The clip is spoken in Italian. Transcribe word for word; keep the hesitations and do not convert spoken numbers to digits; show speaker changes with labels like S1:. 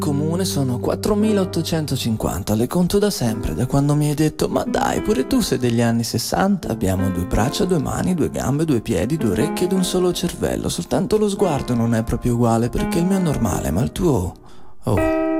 S1: Comune sono quattromilaottocentocinquanta, le conto da sempre, da quando mi hai detto ma dai, pure tu sei degli anni sessanta. Abbiamo due braccia, due mani, due gambe, due piedi, due orecchie ed un solo cervello. Soltanto lo sguardo non è proprio uguale perché il mio è normale, ma il tuo... Oh...